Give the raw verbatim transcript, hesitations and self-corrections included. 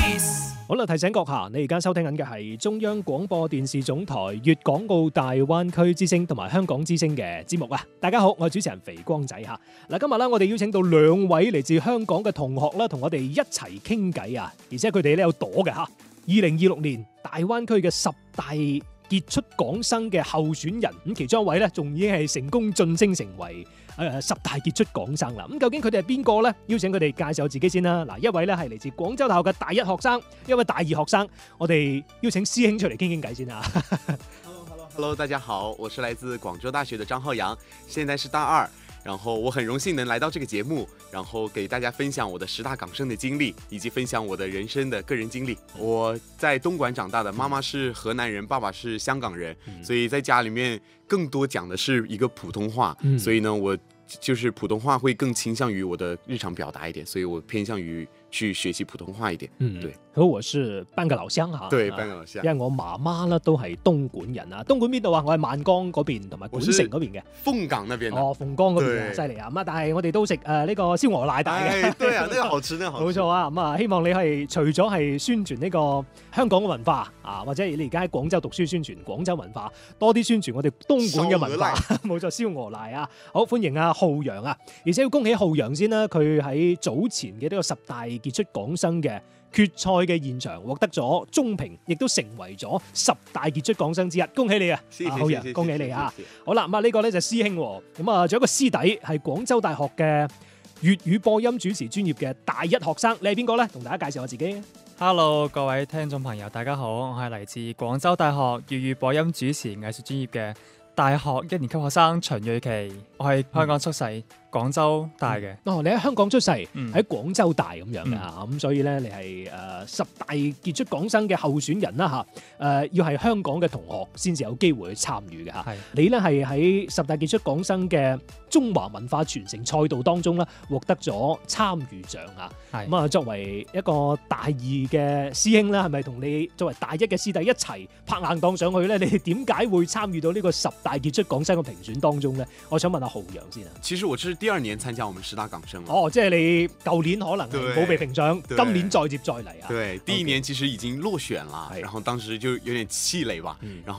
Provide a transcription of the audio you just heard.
好啦，提醒閣下，你而家收聽緊嘅係中央廣播電視總台粵港澳大灣區之聲同埋香港之聲嘅節目啊！大家好，我係主持人肥光仔嚇。嗱，今日咧我哋邀請到兩位嚟自香港嘅同學啦，同我哋一齊傾偈啊！而且佢哋咧有朵嘅嚇。二零二六年大灣區嘅十大傑出港生嘅候選人，咁其中一位咧仲已經係成功晉升成為誒十大傑出港生啦。咁究竟佢哋係邊個咧？邀請佢哋介紹自己先啦。嗱，一位咧係嚟自廣州大學嘅大一學生，一位大二學生。我哋邀請師兄出嚟傾傾偈先啊。 Hello Hello Hello， 大家好，我是來自廣州大學的張浩洋，現在是大二。然後我很榮幸能來到這個節目，然後給大家分享我的十大港生的經歷，以及分享我的人生的個人經歷。我在東莞長大的，媽媽是河南人，爸爸是香港人，所以在家裡面更多講的是一個普通話，所以呢，我就是普通話會更傾向於我的日常表達一點，所以我偏向於去學習普通話一點。嗯，對。 好，我是半個老鄉嚇。 對，半個老鄉。 因為我媽媽咧都係東莞人啊。東莞邊度啊？我係萬江嗰邊同埋莞城嗰邊嘅。 鳳港那邊。哦， 鳳江嗰邊犀利啊！咁啊，但係我哋都食誒呢個燒鵝奶大嘅。 哎，對啊，呢個好吃，呢個好吃。 冇錯啊！咁啊，希望你係除咗係宣傳呢個香港嘅文化啊，或者你而家喺廣州讀書宣傳廣州文化，多啲宣傳我哋東莞嘅文化。冇錯，燒鵝奶啊！好歡迎啊，浩洋啊！而且要恭喜浩洋先啦，佢喺早前嘅呢個十大傑出港生嘅決賽嘅現場獲得咗中評，亦都成為咗十大傑出港生之一。恭喜你啊，浩洋，恭喜你啊！好啦，咁啊呢個咧就係師兄，咁啊仲有一個師弟係廣州大學嘅粵語播音主持專業嘅大一學生，你係邊個咧？同大家介紹下自己。 Hello， 各位聽眾朋友，大家好，我係嚟自廣州大學粵語播音主持藝術專業嘅大學一年級學生秦瑞琪，我係香港出世。嗯廣州大嘅、 嗯，哦，你喺香港出世，喺、 嗯、 廣州大咁樣嘅嚇，咁、嗯、所以咧你係誒、呃、十大傑出港生嘅候選人啦嚇，誒、呃、要係香港嘅同學先至有機會去參與嘅嚇。你咧係喺十大傑出港生嘅中華文化傳承賽道當中咧獲得咗參與獎啊。咁啊，作為一個大二嘅師兄啦，係咪同你作為大一嘅師弟一齊拍硬檔上去咧？你哋點解會參與到呢個十大傑出港生嘅評選當中咧？我想問下浩洋先啊。 其實我是第二年參加我們十大港生了。 哦，即係你舊年可能冇被評獎，今年再接再厲啊。 對，第一年其實已經落選啦，然後當時就有點氣餒吧。嗯、然後